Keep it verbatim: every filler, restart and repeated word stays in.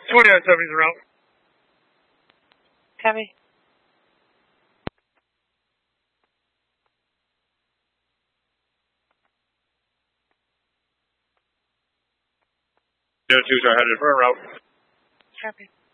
twenty-nine seventy is the route. Copy. zero two are headed for a route. Copy.